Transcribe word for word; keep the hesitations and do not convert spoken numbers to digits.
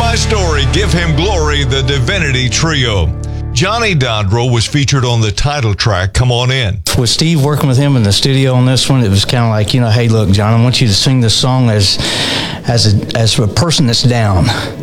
my story, give him glory, the Divinity Trio. Johnny Dodrell was featured on the title track, Come On In. With Steve working with him in the studio on this one, it was kind of like, you know, hey, look, John, I want you to sing this song as as a, as a person that's down.